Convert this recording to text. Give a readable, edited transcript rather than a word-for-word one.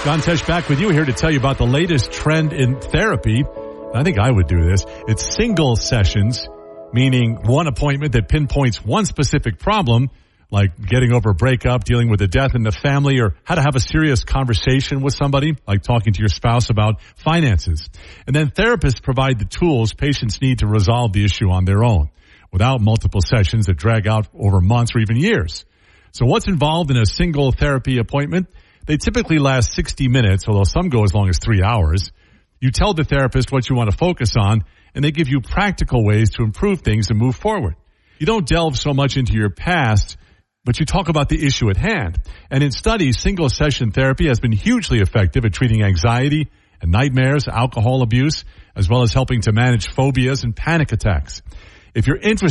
John Tesh back with you here to tell you about the latest trend in therapy. I think I would do this. It's single sessions, meaning one appointment that pinpoints one specific problem, like getting over a breakup, dealing with a death in the family, or how to have a serious conversation with somebody, like talking to your spouse about finances. And then therapists provide the tools patients need to resolve the issue on their own, without multiple sessions that drag out over months or even years. So what's involved in a single therapy appointment? They typically last 60 minutes, although some go as long as 3 hours. You tell the therapist what you want to focus on, and they give you practical ways to improve things and move forward. You don't delve so much into your past, but you talk about the issue at hand. And in studies, single-session therapy has been hugely effective at treating anxiety and nightmares, alcohol abuse, as well as helping to manage phobias and panic attacks. If you're interested